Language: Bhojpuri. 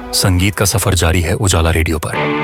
संगीत का सफर जारी है उजाला रेडियो पर।